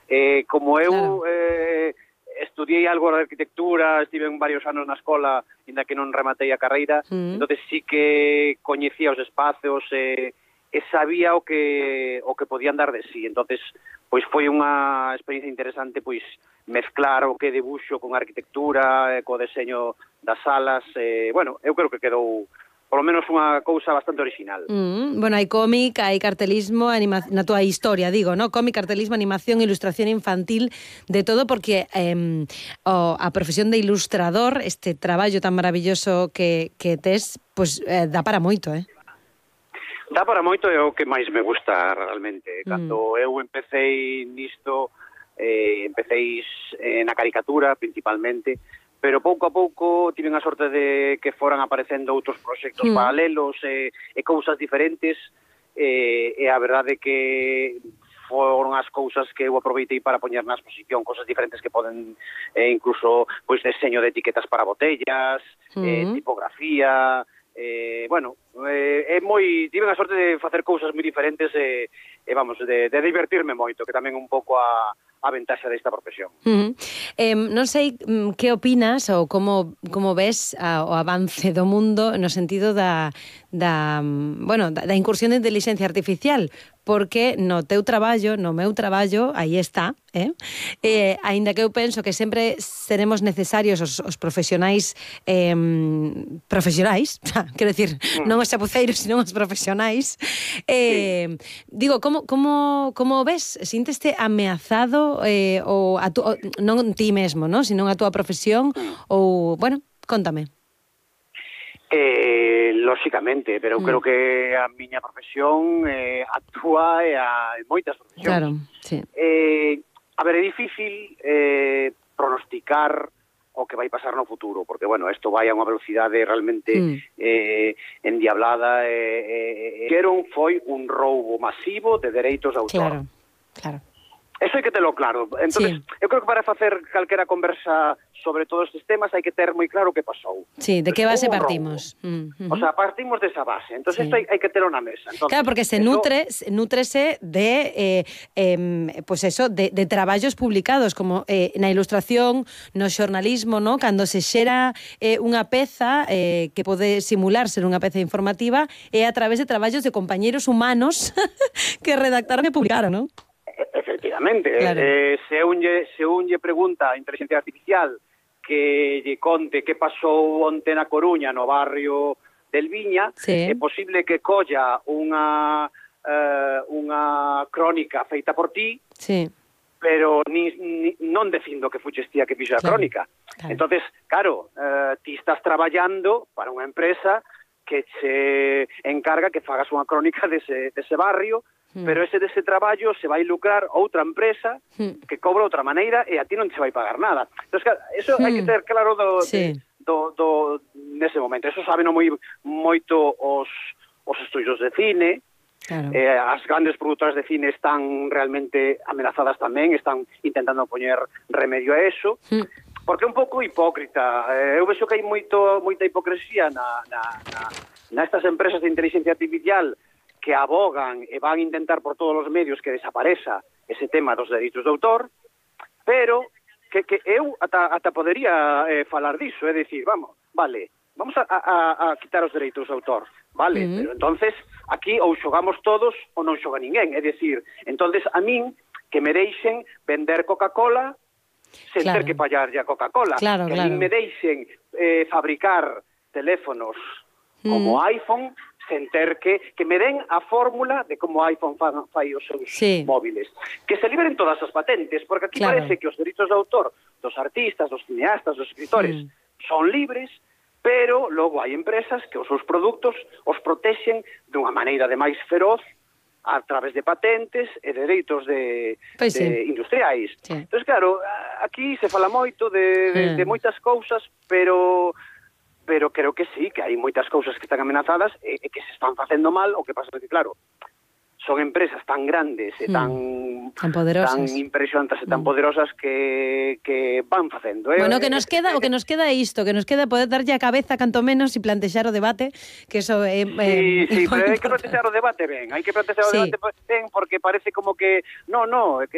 Como eu Claro. estudiei algo de arquitectura, estive en varios anos na escola, ainda que non rematei a carreira, entonces sí que coñecía os espazos e sabía o que podían dar de sí. Entonces, pois foi unha experiencia interesante, pois mezclar o que debuxo con arquitectura, co deseño das salas, bueno, eu creo que quedou polo menos unha cousa bastante original. Bueno, hai cómic, hai cartelismo, na túa historia, digo, ¿no? Cómic, cartelismo, animación, ilustración infantil, de todo, porque a profesión de ilustrador, este traballo tan maravilloso que tes, pues dá para moito, Dá para moito, é o que máis me gusta realmente. Cando eu empecéi nisto, empecéis na caricatura principalmente, pero pouco a pouco tiven a sorte de que foran aparecendo outros proxectos paralelos e cousas diferentes, e a verdade que foron as cousas que eu aproveitei para poñer na exposición, cousas diferentes que poden, incluso, pois, deseño de etiquetas para botellas, tipografía, bueno, tiven a sorte de facer cousas moi diferentes e vamos, de divertirme moito, que tamén un pouco a ventaxa desta profesión. Non sei que opinas ou como ves o avance do mundo no sentido da incursión de inteligencia artificial, porque no teu traballo, no meu traballo, aí está, aínda que eu penso que sempre seremos necesarios os profesionais, quero dicir, non os chapuceiros, sino os profesionais. Digo, como ves? Sínteste ameazado non ti mesmo, ¿no? Sino a túa profesión ou, bueno, contame. Lóxicamente, pero eu creo que a miña profesión actúa en moitas profesións. Claro, sí. A ver, é difícil pronosticar o que vai pasar no futuro, porque, bueno, isto vai a unha velocidade realmente endiablada. Foi un roubo masivo de dereitos de autor. Claro. Eso hai que telo claro. Entonces, eu creo que para facer calquera conversa sobre todos estes temas hai que ter moi claro o que pasou. Sí, de que base partimos. O sea, partimos desa base. Entonces, isto hai que telo na mesa. Entonces, claro, porque nútrese de, pues eso, de traballos publicados, como na ilustración, no xornalismo, ¿no? Cando se xera unha peza que pode simular ser unha peza informativa, é a través de traballos de compañeros humanos que redactaron e publicaron, ¿no? Efectivamente, claro. Se un lle pregunta a inteligencia artificial que lle conte que pasou onte na Coruña, no barrio del Viña, é posible que colla unha crónica feita por ti, pero non dicindo que fuches ti a que fixo a crónica. Entonces, claro, ti estás traballando para unha empresa que se encarga que fagas unha crónica dese barrio, pero dese traballo se vai lucrar outra empresa que cobra outra maneira e a ti non se vai pagar nada. Entón, eso hai que ter claro nese momento. Eso sábeno moito os estudios de cine. Claro. As grandes produtoras de cine están realmente amenazadas tamén, están intentando poñer remedio a eso, porque é un pouco hipócrita. Eu vexo que hai moita hipocresía na estas empresas de inteligencia artificial que abogan e van a intentar por todos os medios que desapareza ese tema dos dereitos de autor, pero que eu ata podería falar diso, é dicir, vamos a quitar os dereitos de autor, vale, pero entonces aquí ou xogamos todos ou non xoga ninguén, é dicir, entonces a min que me deixen vender Coca-Cola sen ter que pallarlle a Coca-Cola, que a min me deixen fabricar teléfonos como iPhone sen ter que me den a fórmula de como iPhone fai os seus móviles. Que se liberen todas as patentes, porque aquí parece que os dereitos de autor dos artistas, dos cineastas, dos escritores son libres, pero logo hai empresas que os seus produtos os protexen dunha maneira de máis feroz a través de patentes e dereitos de industriais. Entón, claro, aquí se fala moito de moitas cousas, pero creo que sí, que hai moitas cousas que están amenazadas e que se están facendo mal, o que pasa é que, claro, son empresas tan grandes e tan impresionantes e tan poderosas que van facendo. Bueno, o que nos queda é isto, que nos queda poder darlle a cabeza canto menos e plantexar o debate, que eso é Sí, pero hai que plantexar o debate ben, porque parece como que, no, que